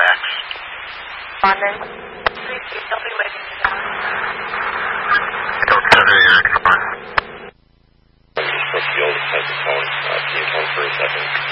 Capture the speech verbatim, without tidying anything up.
Max. London. Please, please don't be waiting for that. Don't cover your car. I'm just supposed to be able to type the phone. Uh, can you hold for a second?